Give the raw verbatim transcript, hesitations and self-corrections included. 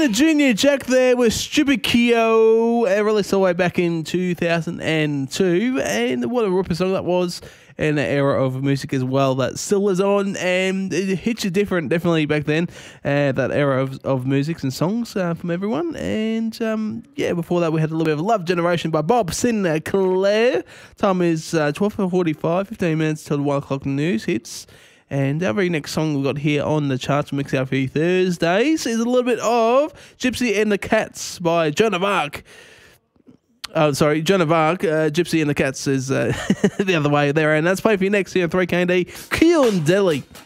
Dana Junior Jack there with Stupid Kyo, uh, released all the way back in two thousand two, and what a ripper song that was, and an era of music as well that still is on, and it hits you different, definitely back then, uh, that era of, of music and songs uh, from everyone. And um, yeah, before that we had a little bit of Love Generation by Bob Sinclair. Time is uh, twelve forty-five, fifteen minutes till the one o'clock news hits. And our very next song we've got here on the charts for Mix Out for You Thursdays is a little bit of Gypsy and the Cats by Joan of Arc. Oh, sorry, Joan of Arc. Uh, Gypsy and the Cats is uh, the other way there. And that's played for you next here on three K and D, Keelan Deli.